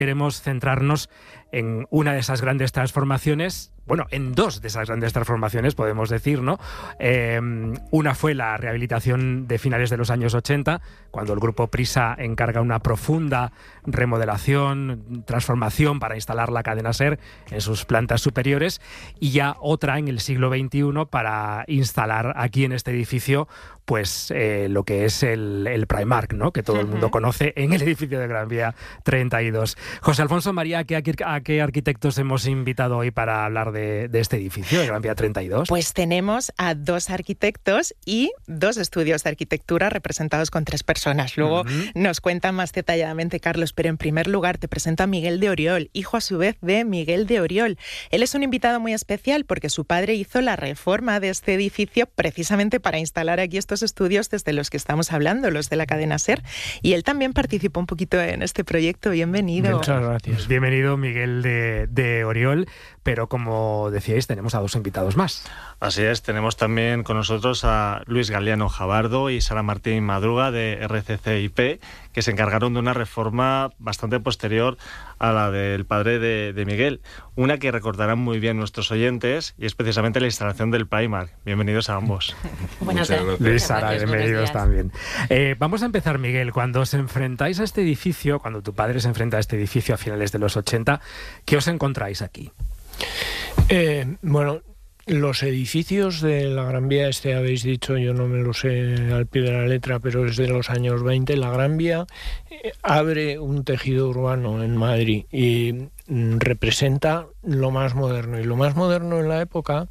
Queremos centrarnos en una de esas grandes transformaciones, bueno, en dos de esas grandes transformaciones, podemos decir, ¿no? Una fue la rehabilitación de finales de los años 80, cuando el Grupo Prisa encarga una profunda remodelación, transformación para instalar la cadena SER en sus plantas superiores, y ya otra en el siglo XXI para instalar aquí en este edificio pues lo que es el Primark, ¿no? Que todo el mundo conoce en el edificio de Gran Vía 32. José Alfonso María, ¿a qué arquitectos hemos invitado hoy para hablar de este edificio de Gran Vía 32? Pues tenemos a dos arquitectos y dos estudios de arquitectura representados con 3 personas. Luego nos cuenta más detalladamente Carlos, pero en primer lugar te presento a Miguel de Oriol, hijo a su vez de Miguel de Oriol. Él es un invitado muy especial porque su padre hizo la reforma de este edificio precisamente para instalar aquí estos estudios desde los que estamos hablando, los de la cadena SER, y él también participó un poquito en este proyecto. Bienvenido. Muchas gracias. Bienvenido, Miguel de Oriol, pero como decíais, tenemos a 2 invitados más. Así es, tenemos también con nosotros a Luis Galeano Jabardo y Sara Martín Madruga de RCCIP, que se encargaron de una reforma bastante posterior a la del padre de Miguel, una que recordarán muy bien nuestros oyentes, y es precisamente la instalación del Primark. Bienvenidos a ambos. Buenas tardes. Luis, Sara, bienvenidos también. Vamos a empezar, Miguel. Cuando os enfrentáis a este edificio, cuando tu padre se enfrenta a este edificio a finales de los 80, ¿qué os encontráis aquí? Bueno, los edificios de la Gran Vía, habéis dicho, yo no me lo sé al pie de la letra, pero es de los años 20. La Gran Vía abre un tejido urbano en Madrid y representa lo más moderno. Y lo más moderno en la época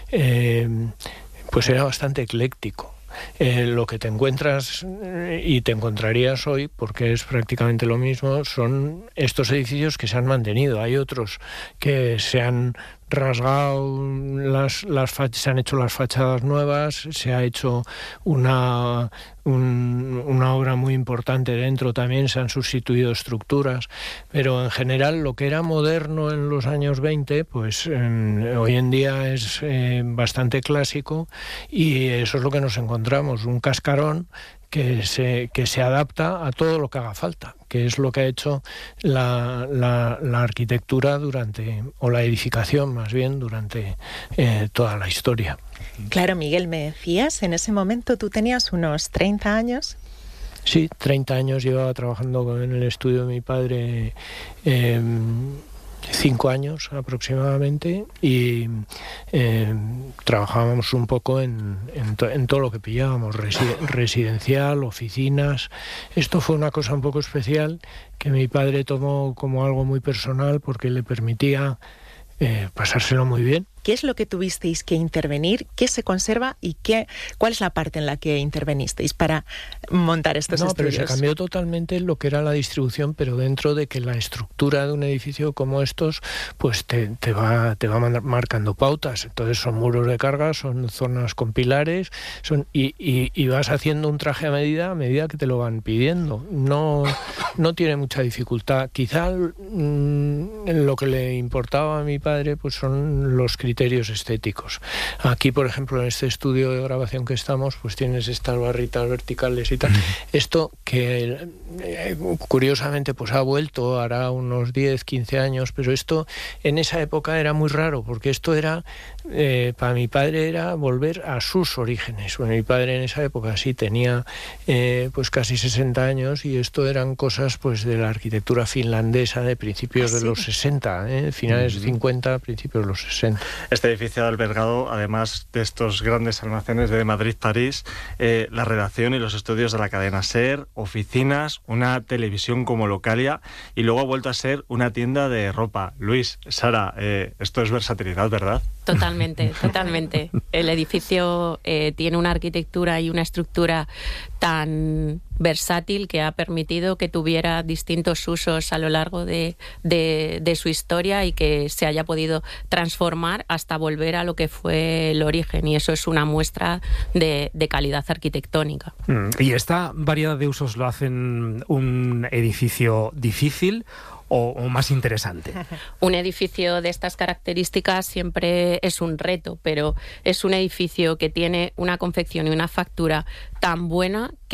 pues era bastante ecléctico. Lo que te encuentras y te encontrarías hoy, porque es prácticamente lo mismo, son estos edificios que se han mantenido. Hay otros que se han rasgado, se han hecho las fachadas nuevas, se ha hecho una obra muy importante dentro también, se han sustituido estructuras, pero en general lo que era moderno en los años 20, pues hoy en día es bastante clásico, y eso es lo que nos encontramos, un cascarón que se adapta a todo lo que haga falta, que es lo que ha hecho la arquitectura o la edificación más bien, durante toda la historia. Claro, Miguel, me decías, en ese momento tú tenías unos 30 años. Sí, 30 años llevaba trabajando en el estudio de mi padre, 5 años aproximadamente, y trabajábamos un poco en todo lo que pillábamos, residencial, oficinas. Esto fue una cosa un poco especial que mi padre tomó como algo muy personal, porque le permitía pasárselo muy bien. ¿Qué es lo que tuvisteis que intervenir? ¿Qué se conserva? ¿Y cuál es la parte en la que intervenisteis para montar estos estudios? Pero se cambió totalmente lo que era la distribución, pero dentro de que la estructura de un edificio como estos pues te va marcando pautas. Entonces son muros de carga, son zonas con pilares, y vas haciendo un traje a medida que te lo van pidiendo. No tiene mucha dificultad. Quizá lo que le importaba a mi padre pues son los criterios estéticos. Aquí, por ejemplo, en este estudio de grabación que estamos, pues tienes estas barritas verticales y tal. Esto que curiosamente pues ha vuelto, hará unos 10, 15 años, pero esto en esa época era muy raro, porque esto era, para mi padre era volver a sus orígenes. Bueno, mi padre en esa época sí tenía pues casi 60 años, y esto eran cosas pues de la arquitectura finlandesa de principios de los 60, finales 50, principios de los 60. Este edificio ha albergado, además de estos grandes almacenes de Madrid-París, la redacción y los estudios de la cadena SER, oficinas, una televisión como Localia, y luego ha vuelto a ser una tienda de ropa. Luis, Sara, esto es versatilidad, ¿verdad? Totalmente, totalmente. El edificio tiene una arquitectura y una estructura tan versátil que ha permitido que tuviera distintos usos a lo largo de su historia, y que se haya podido transformar hasta volver a lo que fue el origen, y eso es una muestra de calidad arquitectónica. ¿Y esta variedad de usos lo hacen un edificio difícil o más interesante? Un edificio de estas características siempre es un reto, pero es un edificio que tiene una confección y una factura tan buena que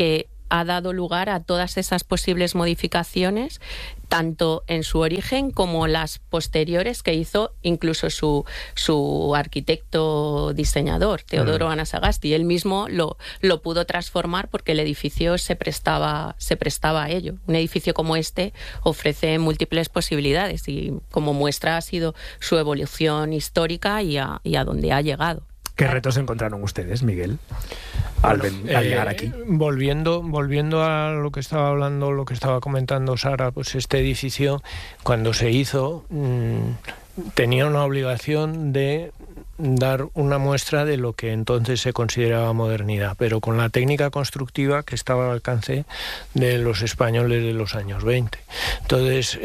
ha dado lugar a todas esas posibles modificaciones, tanto en su origen como las posteriores que hizo incluso su arquitecto diseñador, Teodoro Anasagasti. Él mismo lo pudo transformar porque el edificio se prestaba a ello. Un edificio como este ofrece múltiples posibilidades y como muestra ha sido su evolución histórica y a dónde ha llegado. ¿Qué retos encontraron ustedes, Miguel, al llegar aquí? Volviendo a lo que estaba hablando, lo que estaba comentando Sara, pues este edificio, cuando se hizo, tenía una obligación de dar una muestra de lo que entonces se consideraba modernidad, pero con la técnica constructiva que estaba al alcance de los españoles de los años 20. Entonces,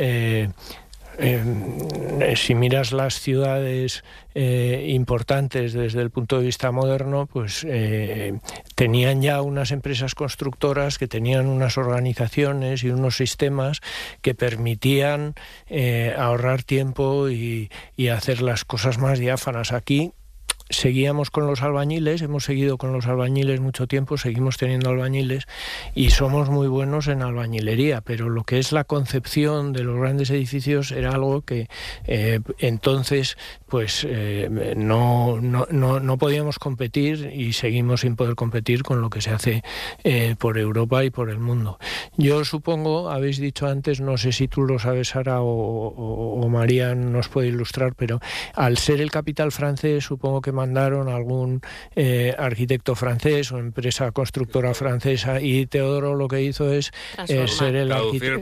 si miras las ciudades importantes desde el punto de vista moderno, pues tenían ya unas empresas constructoras que tenían unas organizaciones y unos sistemas que permitían ahorrar tiempo y hacer las cosas más diáfanas. Aquí seguíamos con los albañiles, hemos seguido con los albañiles mucho tiempo, seguimos teniendo albañiles y somos muy buenos en albañilería, pero lo que es la concepción de los grandes edificios era algo que entonces pues no podíamos competir y seguimos sin poder competir con lo que se hace por Europa y por el mundo. Yo supongo, habéis dicho antes, no sé si tú lo sabes, Sara, o María nos puede ilustrar, pero al ser el capital francés, supongo que mandaron a algún arquitecto francés o empresa constructora francesa, y Teodoro lo que hizo es ser el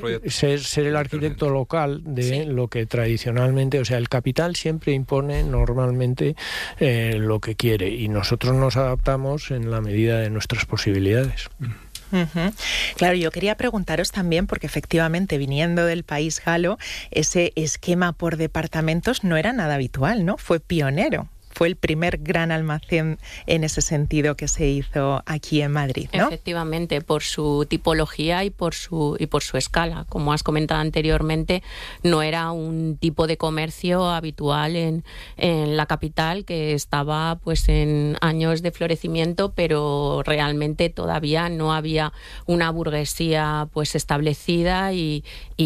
arquitecto local de lo que tradicionalmente, o sea, el capital siempre impone normalmente lo que quiere y nosotros nos adaptamos en la medida de nuestras posibilidades. Uh-huh. Claro, yo quería preguntaros también, porque efectivamente viniendo del país galo, ese esquema por departamentos no era nada habitual, ¿no? Fue pionero. Fue el primer gran almacén en ese sentido que se hizo aquí en Madrid, ¿no? Efectivamente, por su tipología y por su escala. Como has comentado anteriormente, no era un tipo de comercio habitual en la capital, que estaba pues en años de florecimiento, pero realmente todavía no había una burguesía pues establecida y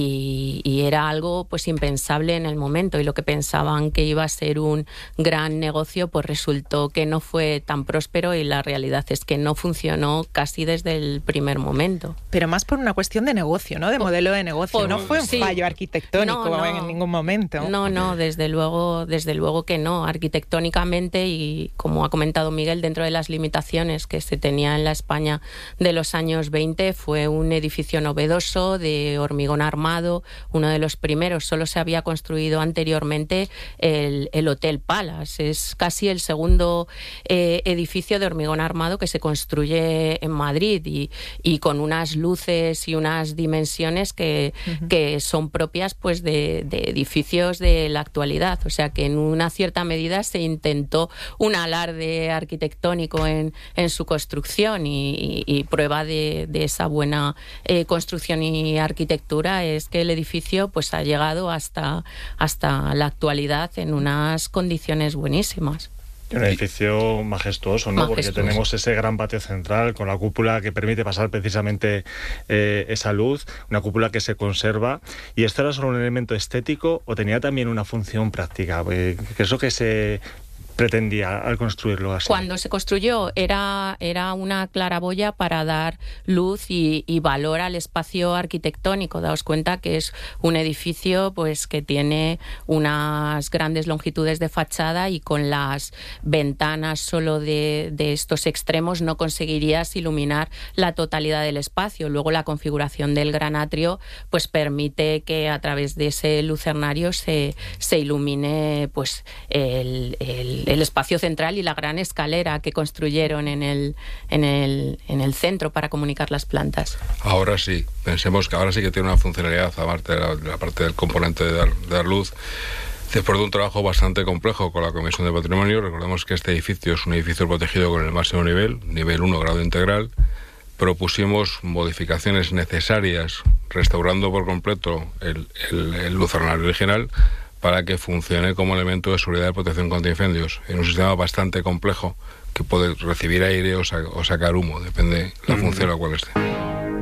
era algo pues impensable en el momento, y lo que pensaban que iba a ser un gran negocio pues resultó que no fue tan próspero, y la realidad es que no funcionó casi desde el primer momento. Pero más por una cuestión de negocio, ¿no? De modelo de negocio. No fue un fallo arquitectónico en ningún momento. No, desde luego que no. Arquitectónicamente, y como ha comentado Miguel, dentro de las limitaciones que se tenía en la España de los años 20, fue un edificio novedoso de hormigón armado, uno de los primeros. Solo se había construido anteriormente el Hotel Palace. Es casi el segundo edificio de hormigón armado que se construye en Madrid, y con unas luces y unas dimensiones que son propias pues de edificios de la actualidad. O sea que en una cierta medida se intentó un alarde arquitectónico en su construcción, y prueba de esa buena construcción y arquitectura es que el edificio pues ha llegado hasta la actualidad en unas condiciones buenísimas. Un edificio majestuoso, ¿no? Porque tenemos ese gran patio central con la cúpula que permite pasar precisamente esa luz, una cúpula que se conserva. ¿Y esto era solo un elemento estético o tenía también una función práctica? ¿Qué es lo que se pretendía al construirlo así? Cuando se construyó era una claraboya para dar luz y valor al espacio arquitectónico. Daos cuenta que es un edificio pues que tiene unas grandes longitudes de fachada, y con las ventanas solo de estos extremos no conseguirías iluminar la totalidad del espacio. Luego la configuración del gran atrio pues permite que a través de ese lucernario se ilumine pues el espacio central y la gran escalera que construyeron en el centro para comunicar las plantas. Ahora sí, pensemos que ahora sí que tiene una funcionalidad, aparte de la parte del componente de dar luz. Después de un trabajo bastante complejo con la Comisión de Patrimonio, recordemos que este edificio es un edificio protegido con el máximo nivel 1, grado integral. Propusimos modificaciones necesarias, restaurando por completo el lucernario original, para que funcione como elemento de seguridad y protección contra incendios, en un sistema bastante complejo que puede recibir aire o sacar humo, depende de la función a la cual esté.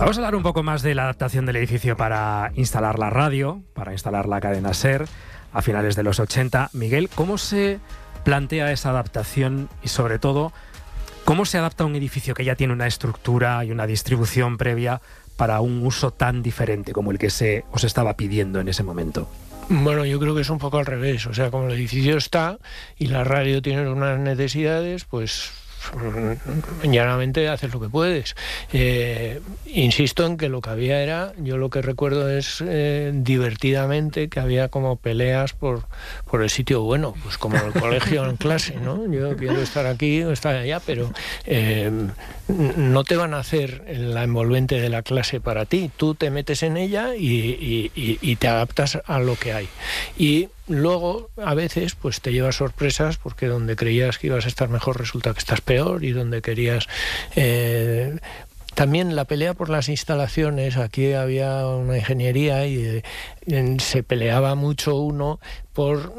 Vamos a hablar un poco más de la adaptación del edificio para instalar la radio, para instalar la cadena SER a finales de los 80. Miguel, ¿cómo se plantea esa adaptación y, sobre todo, cómo se adapta un edificio que ya tiene una estructura y una distribución previa para un uso tan diferente como el que se os estaba pidiendo en ese momento? Bueno, yo creo que es un poco al revés. O sea, como el edificio está y la radio tiene unas necesidades, pues llanamente haces lo que puedes. Insisto en que lo que había era, yo lo que recuerdo es divertidamente que había como peleas por el sitio bueno, pues como el colegio en clase, ¿no? Yo quiero estar aquí o estar allá, pero no te van a hacer la envolvente de la clase para ti. Tú te metes en ella y te adaptas a lo que hay. Y luego, a veces, pues te llevas sorpresas porque donde creías que ibas a estar mejor resulta que estás peor, y donde querías... También la pelea por las instalaciones, aquí había una ingeniería y se peleaba mucho uno por...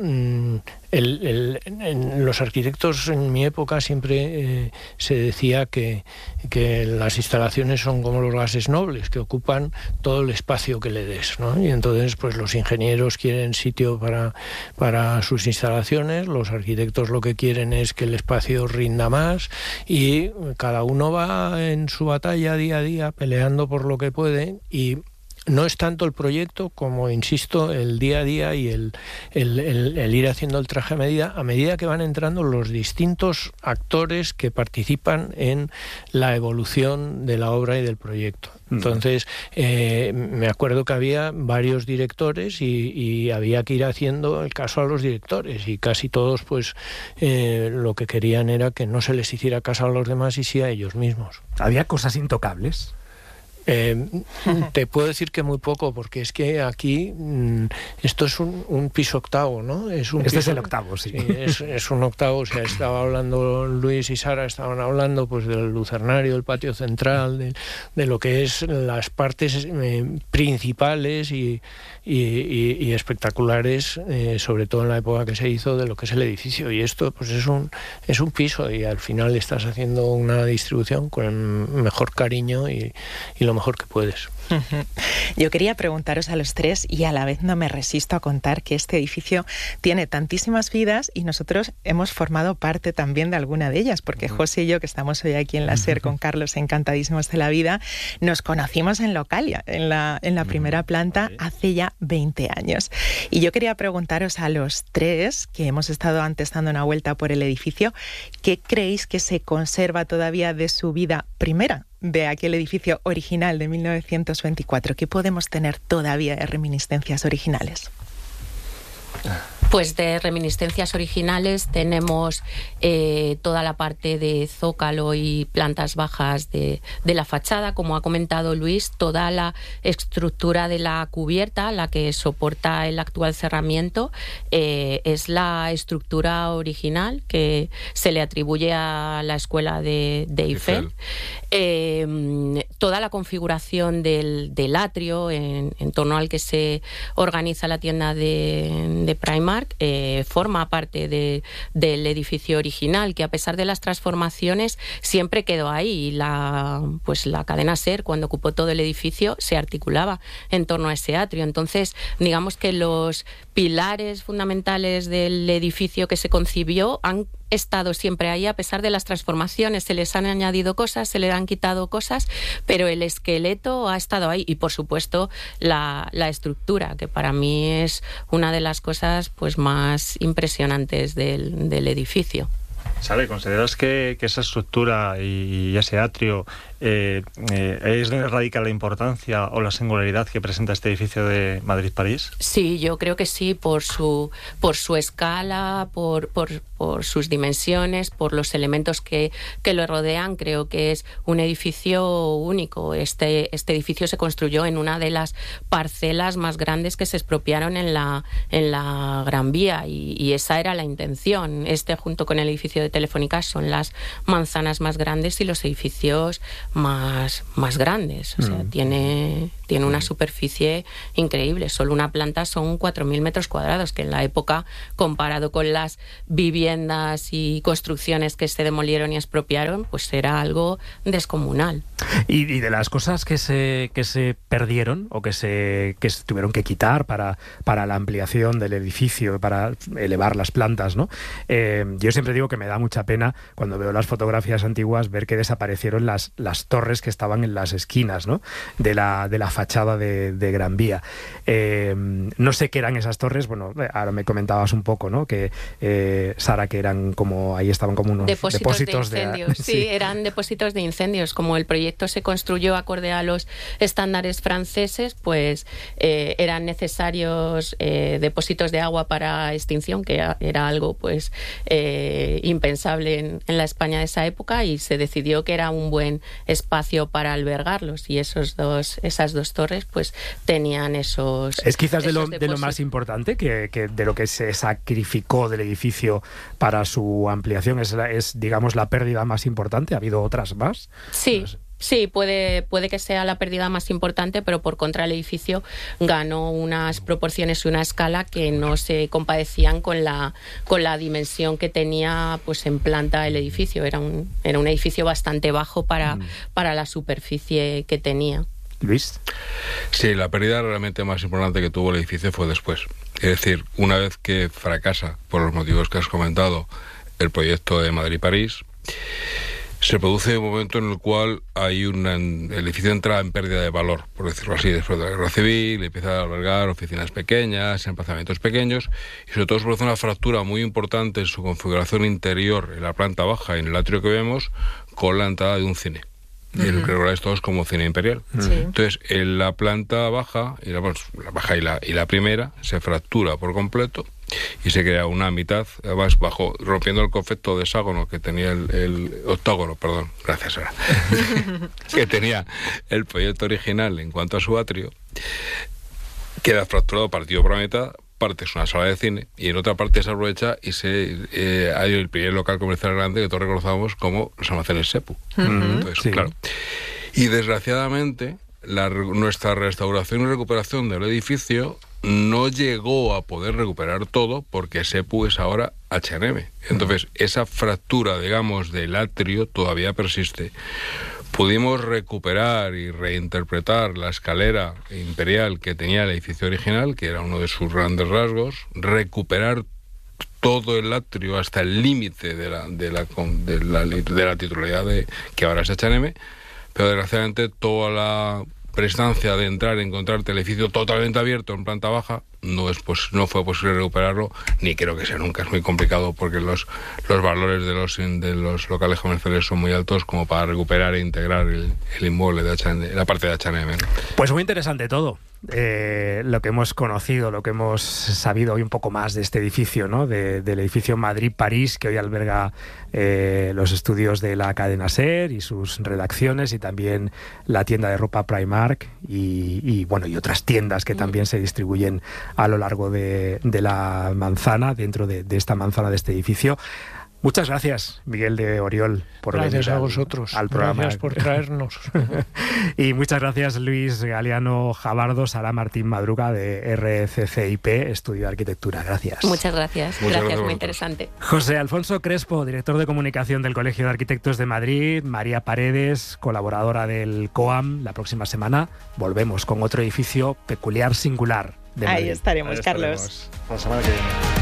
los arquitectos en mi época siempre se decía que las instalaciones son como los gases nobles, que ocupan todo el espacio que le des, ¿no? Y entonces pues los ingenieros quieren sitio para sus instalaciones, los arquitectos lo que quieren es que el espacio rinda más, y cada uno va en su batalla día a día peleando por lo que puede, y no es tanto el proyecto como, insisto, el día a día y el ir haciendo el traje a medida que van entrando los distintos actores que participan en la evolución de la obra y del proyecto. Entonces, me acuerdo que había varios directores y había que ir haciendo el caso a los directores, y casi todos pues lo que querían era que no se les hiciera caso a los demás y sí a ellos mismos. ¿Había cosas intocables? Te puedo decir que muy poco, porque es que aquí esto es un piso octavo, ¿no? Es el octavo, sí. Es un octavo. O sea, estaba hablando Luis y Sara, estaban hablando pues del lucernario, del patio central, de lo que es las partes principales y espectaculares, sobre todo en la época que se hizo, de lo que es el edificio. Y esto pues es un piso, y al final estás haciendo una distribución con el mejor cariño y lo mejor que puedes. Yo quería preguntaros a los tres, y a la vez no me resisto a contar, que este edificio tiene tantísimas vidas y nosotros hemos formado parte también de alguna de ellas, porque José y yo, que estamos hoy aquí en la SER con Carlos, encantadísimos de la vida, nos conocimos en Localia, en la primera planta, hace ya 20 años. Y yo quería preguntaros a los tres, que hemos estado antes dando una vuelta por el edificio, ¿qué creéis que se conserva todavía de su vida primera, de aquel edificio original de 1924? ¿Qué podemos tener todavía de reminiscencias originales? Pues de reminiscencias originales tenemos toda la parte de zócalo y plantas bajas de la fachada, como ha comentado Luis, toda la estructura de la cubierta, la que soporta el actual cerramiento, es la estructura original que se le atribuye a la escuela de Eiffel. Toda la configuración del atrio en torno al que se organiza la tienda de Primark forma parte del edificio original, que a pesar de las transformaciones siempre quedó ahí. La cadena SER, cuando ocupó todo el edificio, se articulaba en torno a ese atrio. Entonces, digamos que los pilares fundamentales del edificio que se concibió han estado siempre ahí, a pesar de las transformaciones. Se les han añadido cosas, se le han quitado cosas, pero el esqueleto ha estado ahí. Y por supuesto la estructura, que para mí es una de las cosas pues más impresionantes del edificio. ¿Sabe? ¿Consideras que esa estructura y ese atrio es donde radica la importancia o la singularidad que presenta este edificio de Madrid-París? Sí, yo creo que sí, por su escala, por sus dimensiones, por los elementos que lo rodean. Creo que es un edificio único. Este edificio se construyó en una de las parcelas más grandes que se expropiaron en la Gran Vía, y esa era la intención. Junto con el edificio de Telefónica, son las manzanas más grandes y los edificios más grandes. O sea, tiene una superficie increíble. Solo una planta son 4.000 metros cuadrados, que en la época, comparado con las viviendas y construcciones que se demolieron y expropiaron, pues era algo descomunal. Y de las cosas que se perdieron o que se tuvieron que quitar para la ampliación del edificio, para elevar las plantas, ¿no? Yo siempre digo que me da mucha pena cuando veo las fotografías antiguas ver que desaparecieron las torres que estaban en las esquinas, ¿no? de la fachada de Gran Vía. No sé qué eran esas torres. Bueno, ahora me comentabas un poco, ¿no? Que Sara, que eran como, ahí estaban como unos depósitos de incendios. Sí, eran depósitos de incendios. Como el proyecto se construyó acorde a los estándares franceses, pues eran necesarios depósitos de agua para extinción, que era algo pues impensable en la España de esa época, y se decidió que era un buen espacio para albergarlos, y esas dos torres pues tenían esos. Es quizás de lo más importante que de lo que se sacrificó del edificio para su ampliación, es digamos la pérdida más importante. ¿Ha habido otras más? Sí. Sí, puede que sea la pérdida más importante, pero por contra el edificio ganó unas proporciones y una escala que no se compadecían con la dimensión que tenía pues en planta el edificio. Era un edificio bastante bajo para la superficie que tenía. Luis. Sí, la pérdida realmente más importante que tuvo el edificio fue después. Es decir, una vez que fracasa, por los motivos que has comentado, el proyecto de Madrid-París, se produce un momento en el cual el edificio entra en pérdida de valor, por decirlo así, después de la guerra civil, empieza a albergar oficinas pequeñas, emplazamientos pequeños, y sobre todo se produce una fractura muy importante en su configuración interior, en la planta baja y en el atrio que vemos, con la entrada de un cine. Y el que recordáis todos como Cine Imperial. Sí. Entonces, en la planta baja, la baja y la primera, se fractura por completo y se crea una mitad, además rompiendo el concepto de hexágono que tenía el octágono, perdón, gracias Sara, que tenía el proyecto original en cuanto a su atrio. Queda fracturado, partido por la mitad. Parte es una sala de cine y en otra parte se aprovecha y hay el primer local comercial grande que todos reconocemos como los almacenes Sepu. Entonces, sí. Claro. Y desgraciadamente nuestra restauración y recuperación del edificio no llegó a poder recuperar todo porque Sepu es ahora H&M. Entonces, esa fractura, digamos, del atrio todavía persiste. Pudimos recuperar y reinterpretar la escalera imperial que tenía el edificio original, que era uno de sus grandes rasgos, recuperar todo el atrio hasta el límite de la titularidad que ahora es H&M, pero desgraciadamente toda la prestancia de entrar y encontrarte el edificio totalmente abierto en planta baja no fue posible recuperarlo, ni creo que sea nunca. Es muy complicado porque los valores de los locales comerciales son muy altos como para recuperar e integrar el inmueble de H&M, la parte de H&M. Pues muy interesante todo. Lo que hemos conocido, lo que hemos sabido hoy un poco más de este edificio, ¿no? Del edificio Madrid-París, que hoy alberga los estudios de la cadena SER y sus redacciones, y también la tienda de ropa Primark y otras tiendas que también se distribuyen a lo largo de la manzana, dentro de esta manzana de este edificio. Muchas gracias, Miguel de Oriol, por venir a vosotros al programa. Gracias por traernos. Y muchas gracias, Luis Galiano Jabardo, Sara Martín Madruga, de RCCIP, Estudio de Arquitectura. Gracias. Muchas gracias. Gracias, muy interesante. José Alfonso Crespo, director de comunicación del Colegio de Arquitectos de Madrid. María Paredes, colaboradora del COAM. La próxima semana volvemos con otro edificio peculiar, singular de Madrid. Ahí estaremos, Carlos. La semana que viene.